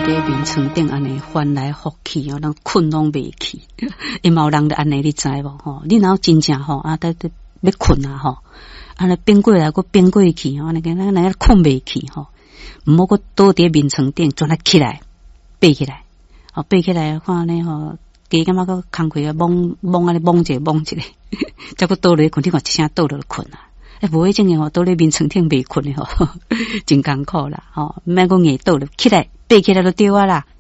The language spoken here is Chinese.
伫眠床顶安尼翻来覆去哦，人困拢袂去。因嘛有人就安尼，你知无吼？你若真正吼啊，得要困啊吼，安尼变过来，佫变过去，安尼个困袂去吼，毋好佫倒伫眠床顶，转来起来，爬起来，哦，爬起来看呢吼，加感觉佫空气啊懵安尼懵一个，再佫倒落困，你看一声倒落困啊。无迄种诶吼，倒咧眠床顶袂困诶吼，真艰苦啦吼，毋免讲硬倒落起来，爬起来就对啊啦。